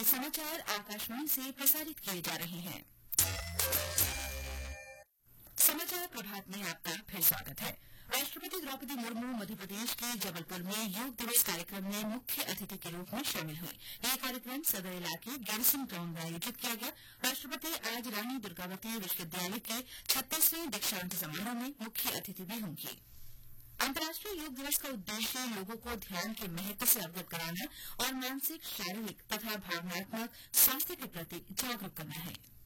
समाचार आकाशवाणी से प्रसारित किए जा रहे हैं। समाचार प्रभात में आपका फिर स्वागत है। राष्ट्रपति द्रौपदी मुर्मू मध्य प्रदेश के जबलपुर में योग दिवस कार्यक्रम में मुख्य अतिथि के रूप में शामिल हुई। यह कार्यक्रम सदर इलाके गैरसन ग्राउंड में आयोजित किया गया। राष्ट्रपति आज रानी दुर्गावती विश्वविद्यालय के 36वें दीक्षांत समारोह में मुख्य अतिथि भी होंगी। अंतर्राष्ट्रीय योग दिवस का उद्देश्य लोगों को ध्यान के महत्व से अवगत कराना और मानसिक, शारीरिक तथा भावनात्मक स्वास्थ्य के प्रति जागरूक करना है।